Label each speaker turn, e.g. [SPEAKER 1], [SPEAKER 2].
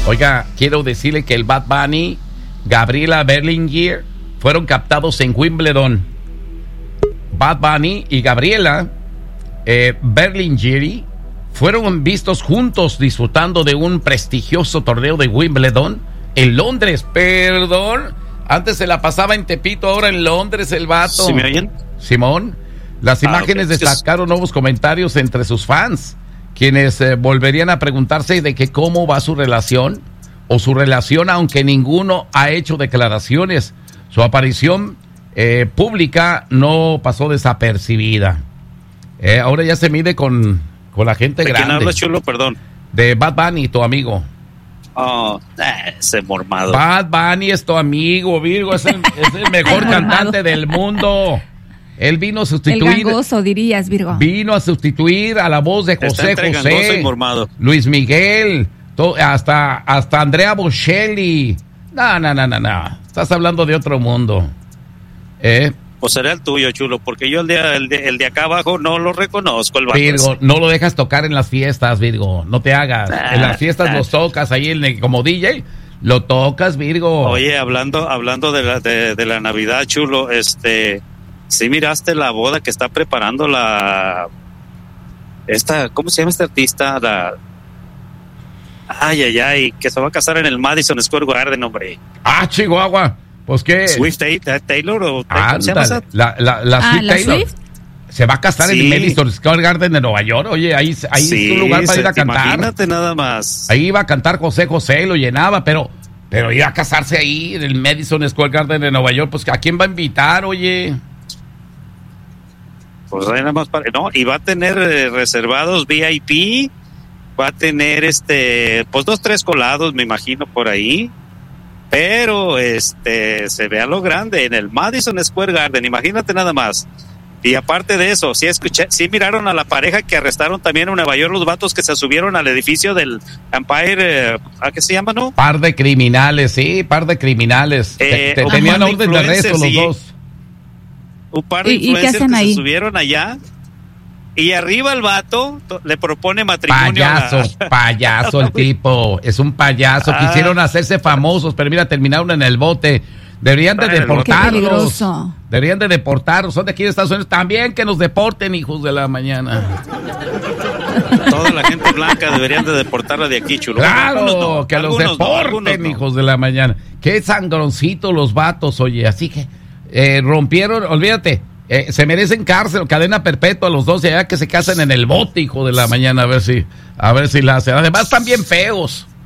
[SPEAKER 1] Oiga, quiero decirle que el Bad Bunny, Gabriela Berlinguer, fueron captados en Wimbledon. Bad Bunny y Gabriela Berlinguer fueron vistos juntos disfrutando de un prestigioso torneo de Wimbledon en Londres. Perdón, antes se la pasaba en Tepito, ahora en Londres el vato.
[SPEAKER 2] ¿Sí me oyen?
[SPEAKER 1] Simón, las imágenes destacaron nuevos comentarios entre sus fans, quienes volverían a preguntarse de que cómo va su relación, aunque ninguno ha hecho declaraciones. Su aparición pública no pasó desapercibida. Ahora ya se mide con la gente grande.
[SPEAKER 2] ¿De quién hablas, chulo? Perdón.
[SPEAKER 1] De Bad Bunny, tu amigo.
[SPEAKER 2] Oh, ese mormado.
[SPEAKER 1] Bad Bunny es tu amigo, Virgo, es el mejor cantante del mundo. Él vino a sustituir.
[SPEAKER 3] El gangoso, dirías, Virgo.
[SPEAKER 1] Vino a sustituir a la voz de José José, Luis Miguel, hasta Andrea Bocelli. No. Estás hablando de otro mundo.
[SPEAKER 2] Pues será el tuyo, chulo, porque yo el de acá abajo no lo reconozco. El
[SPEAKER 1] Virgo, no lo dejas tocar en las fiestas, Virgo. No te hagas. En las fiestas los tocas ahí como DJ. Lo tocas, Virgo.
[SPEAKER 2] Oye, hablando de la Navidad, chulo, ¿sí miraste la boda que está preparando ¿cómo se llama esta artista? Ay, que se va a casar en el Madison Square Garden, hombre.
[SPEAKER 1] Chihuahua. Pues qué.
[SPEAKER 2] Swift Taylor o
[SPEAKER 1] ¿cómo se llama esa? La Swift Taylor. Swift. Se va a casar en el Madison Square Garden de Nueva York. Oye, ahí es un lugar para ir a cantar.
[SPEAKER 2] Imagínate nada más.
[SPEAKER 1] Ahí iba a cantar José José, lo llenaba, pero iba a casarse ahí en el Madison Square Garden de Nueva York. Pues ¿a quién va a invitar, oye?
[SPEAKER 2] Pues ahí nada más y va a tener reservados VIP, va a tener pues 2-3 colados, me imagino, por ahí, pero se ve a lo grande en el Madison Square Garden, imagínate nada más. Y aparte de eso, sí miraron a la pareja que arrestaron también en Nueva York, los vatos que se subieron al edificio del Empire, ¿a qué se llama, no?
[SPEAKER 1] Par de criminales. Tenían orden de arresto los dos.
[SPEAKER 2] Un par de influencers que se subieron allá y arriba el vato le propone matrimonio.
[SPEAKER 1] Payaso el tipo, es un payaso. Quisieron hacerse famosos, pero mira, terminaron en el bote. Deberían de deportarlos. Son de aquí de Estados Unidos. También que nos deporten, hijos de la mañana.
[SPEAKER 2] Toda la gente blanca deberían de deportarla de aquí, chulo.
[SPEAKER 1] Claro, que los deporten, hijos de la mañana. Qué sangroncitos los vatos, oye. Así que rompieron, olvídate, se merecen cárcel, cadena perpetua los dos, ya que se casen en el bote, hijo de la mañana, a ver si la hacen. Además están bien feos.